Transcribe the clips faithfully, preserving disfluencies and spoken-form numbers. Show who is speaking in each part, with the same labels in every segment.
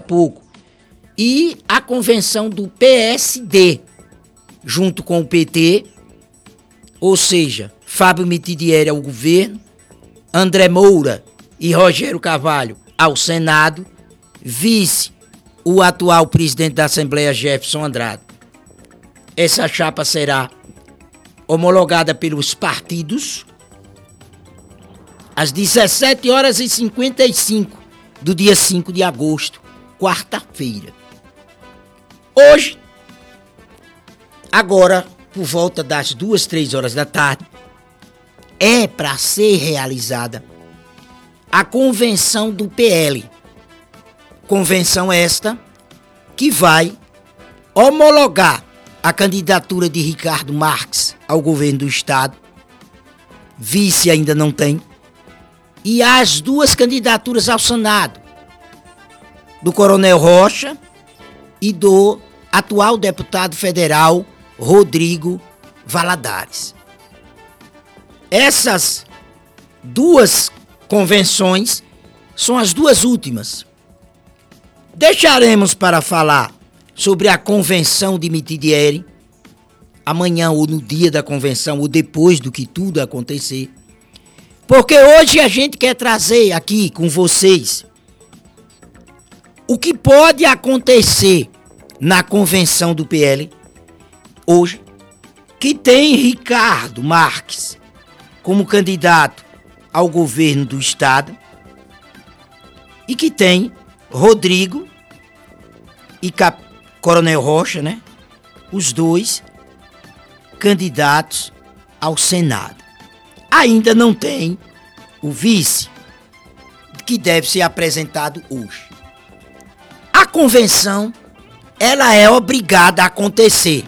Speaker 1: pouco. E a convenção do P S D, junto com o P T, ou seja, Fábio Mitidieri ao governo, André Moura e Rogério Carvalho ao Senado, vice o atual presidente da Assembleia, Jefferson Andrade. Essa chapa será homologada pelos partidos às dezessete horas e cinquenta e cinco do dia cinco de agosto, quarta-feira. Hoje, agora, por volta das duas, três horas da tarde, é para ser realizada a convenção do P L. Convenção esta que vai homologar a candidatura de Ricardo Marques ao governo do estado, vice ainda não tem, e as duas candidaturas ao Senado, do Coronel Rocha e do atual deputado federal Rodrigo Valadares. Essas duas convenções são as duas últimas. Deixaremos para falar sobre a convenção de Mitidieri amanhã ou no dia da convenção ou depois do que tudo acontecer. Porque hoje a gente quer trazer aqui com vocês o que pode acontecer na convenção do P L hoje, que tem Ricardo Marques como candidato ao governo do estado e que tem Rodrigo e Cap- Coronel Rocha, né? Os dois candidatos ao Senado. Ainda não tem o vice, que deve ser apresentado hoje. A convenção, ela é obrigada a acontecer.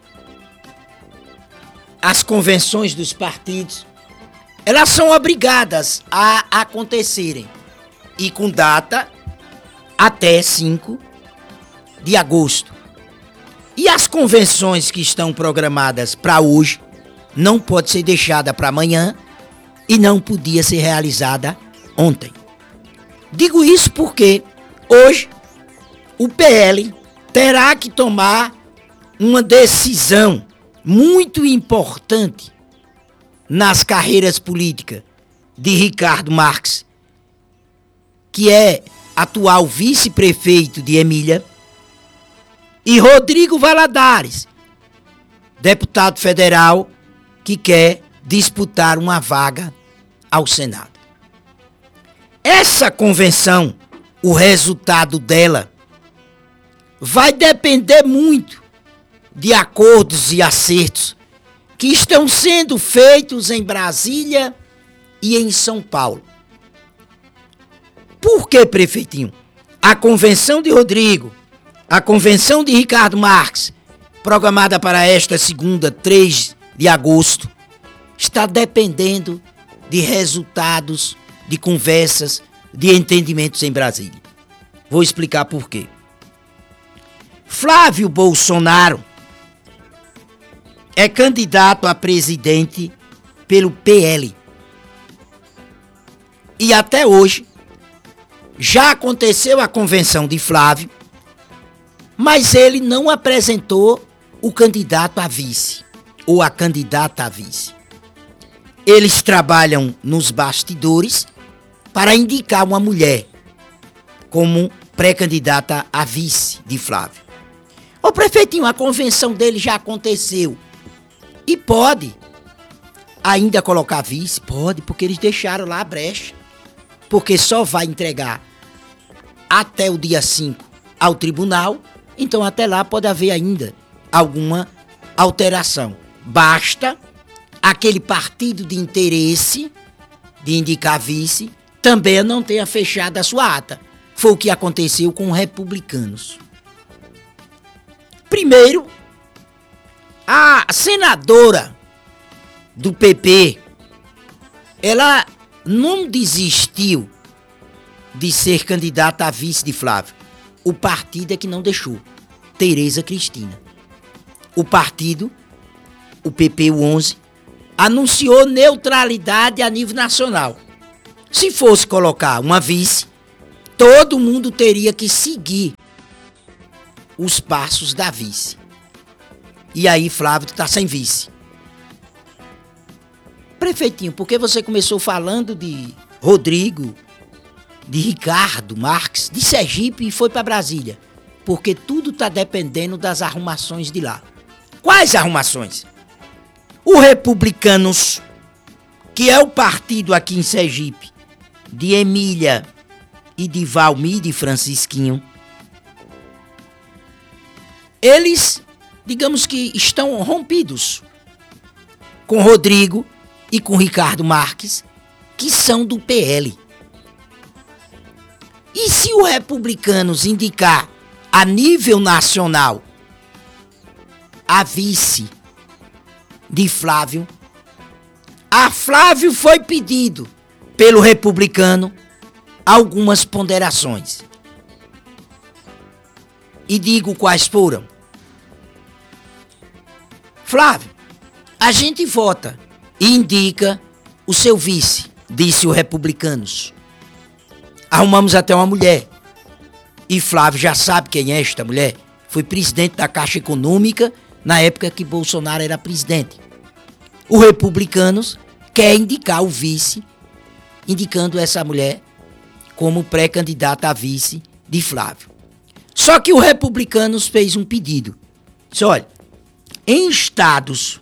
Speaker 1: As convenções dos partidos, elas são obrigadas a acontecerem. E com data até cinco de agosto. E as convenções que estão programadas para hoje não pode ser deixada para amanhã e não podia ser realizada ontem. Digo isso porque hoje o P L terá que tomar uma decisão muito importante nas carreiras políticas de Ricardo Marques, que é atual vice-prefeito de Emília, e Rodrigo Valadares, deputado federal que quer disputar uma vaga ao Senado. Essa convenção, o resultado dela, vai depender muito de acordos e acertos que estão sendo feitos em Brasília e em São Paulo. Por que, prefeitinho? A convenção de Rodrigo, a convenção de Ricardo Marques, programada para esta segunda, três de agosto, está dependendo de resultados, de conversas, de entendimentos em Brasília. Vou explicar por quê. Flávio Bolsonaro é candidato a presidente pelo P L. E até hoje, já aconteceu a convenção de Flávio, mas ele não apresentou o candidato a vice, ou a candidata a vice. Eles trabalham nos bastidores para indicar uma mulher como pré-candidata a vice de Flávio. Ô prefeitinho, a convenção dele já aconteceu. E pode ainda colocar vice? Pode, porque eles deixaram lá a brecha. Porque só vai entregar até o dia cinco ao tribunal, então até lá pode haver ainda alguma alteração. Basta aquele partido de interesse de indicar vice também não tenha fechado a sua ata. Foi o que aconteceu com os republicanos. Primeiro, a senadora do P P, ela não desistiu de ser candidata a vice de Flávio. O partido é que não deixou. Tereza Cristina. O partido, o P P, o onze, anunciou neutralidade a nível nacional. Se fosse colocar uma vice, todo mundo teria que seguir os passos da vice. E aí, Flávio, está sem vice. Prefeitinho, por que você começou falando de Rodrigo, de Ricardo Marques, de Sergipe e foi para Brasília? Porque tudo está dependendo das arrumações de lá. Quais arrumações? O Republicanos, que é o partido aqui em Sergipe, de Emília e de Valmir de Francisquinho, eles, digamos que estão rompidos com Rodrigo e com Ricardo Marques, que são do P L. E se o Republicanos indicar a nível nacional a vice de Flávio, a Flávio foi pedido pelo Republicano algumas ponderações. E digo quais foram. Flávio, a gente vota e indica o seu vice, disse o Republicanos. Arrumamos até uma mulher. E Flávio já sabe quem é esta mulher. Foi presidente da Caixa Econômica na época que Bolsonaro era presidente. O Republicanos quer indicar o vice, indicando essa mulher como pré-candidata a vice de Flávio. Só que o Republicanos fez um pedido. Disse, olha, em estados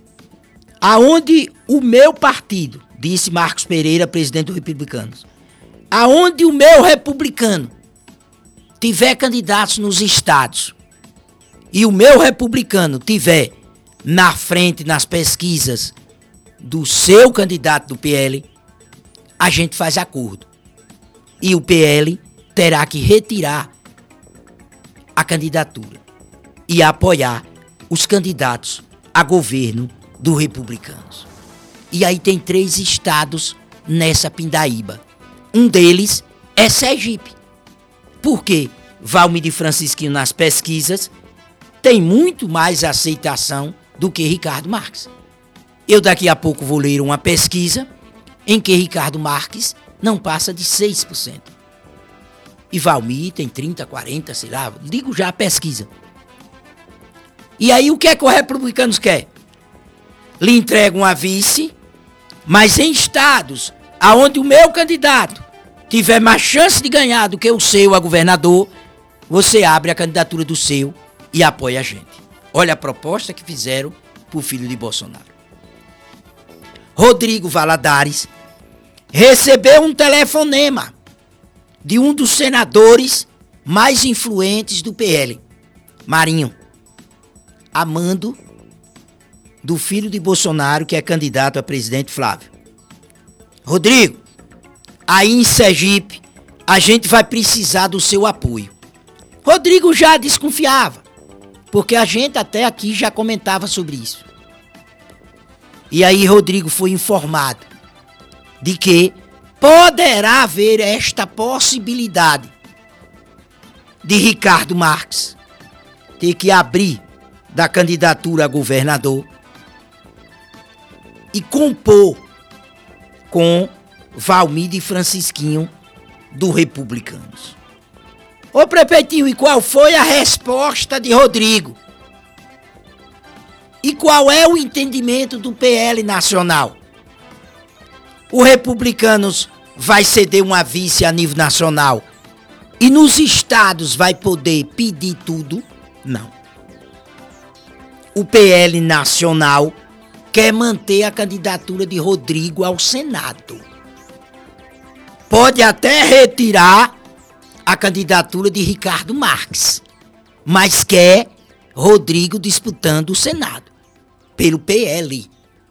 Speaker 1: aonde o meu partido, disse Marcos Pereira, presidente do Republicanos, aonde o meu republicano tiver candidatos nos estados e o meu republicano tiver na frente nas pesquisas do seu candidato do P L, a gente faz acordo. E o P L terá que retirar a candidatura e apoiar os candidatos a governo do Republicanos. E aí tem três estados nessa pindaíba. Um deles é Sergipe. Por quê? Valmir de Francisquinho nas pesquisas tem muito mais aceitação do que Ricardo Marques. Eu daqui a pouco vou ler uma pesquisa em que Ricardo Marques não passa de seis por cento. E Valmir tem trinta, quarenta, sei lá, digo já a pesquisa. E aí o que é que o Republicanos quer? Lhe entregam a vice, mas em estados aonde o meu candidato tiver mais chance de ganhar do que o seu a governador, você abre a candidatura do seu e apoia a gente. Olha a proposta que fizeram pro filho de Bolsonaro. Rodrigo Valadares recebeu um telefonema de um dos senadores mais influentes do P L, Marinho, amando do filho de Bolsonaro, que é candidato a presidente Flávio. Rodrigo, aí em Sergipe, a gente vai precisar do seu apoio. Rodrigo já desconfiava, porque a gente até aqui já comentava sobre isso. E aí Rodrigo foi informado de que poderá haver esta possibilidade de Ricardo Marques ter que abrir da candidatura a governador e compor com Valmir de Francisquinho do Republicanos. Ô prefeitinho, e qual foi a resposta de Rodrigo? E qual é o entendimento do P L nacional? O Republicanos vai ceder uma vice a nível nacional e nos estados vai poder pedir tudo? Não. O P L nacional quer manter a candidatura de Rodrigo ao Senado. Pode até retirar a candidatura de Ricardo Marques, mas quer Rodrigo disputando o Senado pelo P L,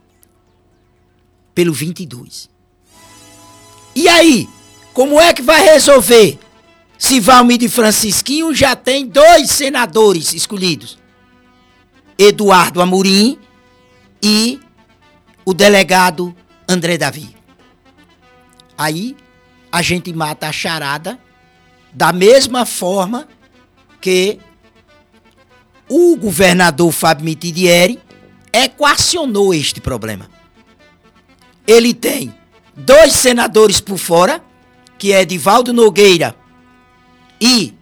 Speaker 1: pelo vinte e dois. E aí, como é que vai resolver se Valmir de Francisquinho já tem dois senadores escolhidos? Eduardo Amorim e o delegado André Davi. Aí a gente mata a charada da mesma forma que o governador Fábio Mitidieri equacionou este problema. Ele tem dois senadores por fora, que é Edivaldo Nogueira E